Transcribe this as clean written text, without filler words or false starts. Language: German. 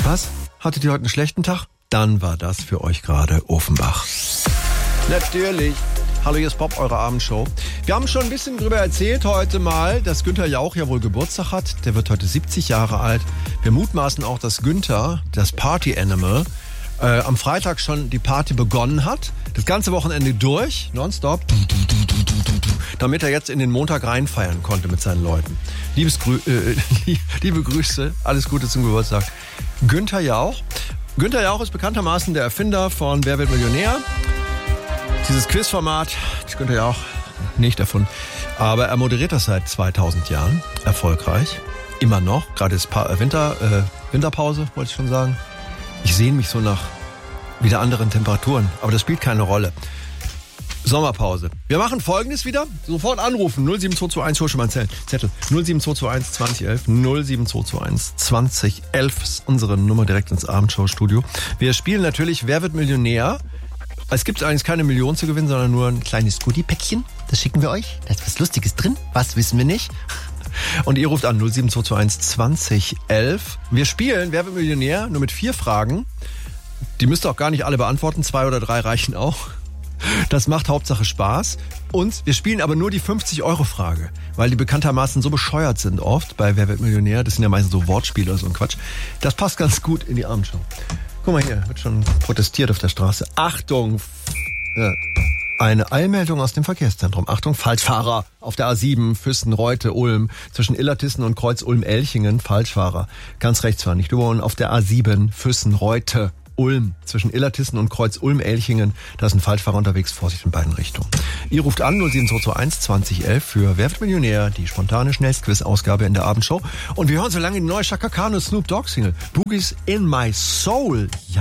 Was? Hattet ihr heute einen schlechten Tag? Dann war das für euch gerade Offenbach. Natürlich. Hallo, hier ist Bob, eure Abendshow. Wir haben schon ein bisschen drüber erzählt heute mal, dass Günther Jauch ja wohl Geburtstag hat. Der wird heute 70 Jahre alt. Wir mutmaßen auch, dass Günther, das Party-Animal, am Freitag schon die Party begonnen hat. Das ganze Wochenende durch, nonstop, damit er jetzt in den Montag reinfeiern konnte mit seinen Leuten. Liebe Grüße, alles Gute zum Geburtstag. Günther Jauch. Günther Jauch ist bekanntermaßen der Erfinder von Wer wird Millionär? Dieses Quizformat, das Günther Jauch nicht erfunden, aber er moderiert das seit 2000 Jahren, erfolgreich, immer noch, gerade ist Winterpause, wollte ich schon sagen. Ich sehne mich so nach wieder anderen Temperaturen, aber das spielt keine Rolle. Sommerpause. Wir machen Folgendes wieder, sofort anrufen, 07221, hol schon mal einen Zettel, 07221 2011, 07221 2011 ist unsere Nummer direkt ins Abendshow-Studio. Wir spielen natürlich Wer wird Millionär? Es gibt eigentlich keine Million zu gewinnen, sondern nur ein kleines Goodie-Päckchen. Das schicken wir euch. Da ist was Lustiges drin. Was wissen wir nicht. Und ihr ruft an 07221 2011. Wir spielen Wer wird Millionär? Nur mit 4 Fragen. Die müsst ihr auch gar nicht alle beantworten. 2 oder 3 reichen auch. Das macht Hauptsache Spaß. Und wir spielen aber nur die 50-Euro-Frage. Weil die bekanntermaßen so bescheuert sind oft bei Wer wird Millionär. Das sind ja meistens so Wortspiele oder so ein Quatsch. Das passt ganz gut in die Abendshow. Guck mal hier, wird schon protestiert auf der Straße. Achtung! Eine Eilmeldung aus dem Verkehrszentrum. Achtung, Falschfahrer auf der A7, Füssen, Reute, Ulm. Zwischen Illertissen und Kreuz Ulm-Elchingen, Falschfahrer. Ganz rechts fahren, nicht überholen. Auf der A7, Füssen, Reute, Ulm. Zwischen Illertissen und Kreuz Ulm-Elchingen. Da ist ein Falschfahrer unterwegs, Vorsicht in beiden Richtungen. Ihr ruft an 07221 2011 für Wer wird Millionär, die spontane Schnellstquiz-Ausgabe in der Abendshow. Und wir hören so lange die neue Chaka Khan und Snoop Dogg Single. Boogies in my soul. Ja.